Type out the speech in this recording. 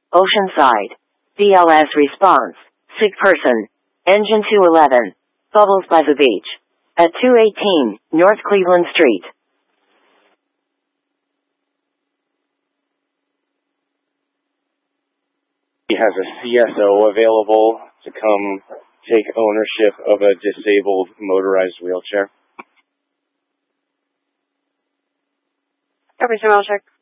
Oceanside. BLS response. Sick person. Engine 211. Bubbles by the beach. At 218 North Cleveland Street. He has a CSO available to come take ownership of a disabled motorized wheelchair. Copy, Jamal, check.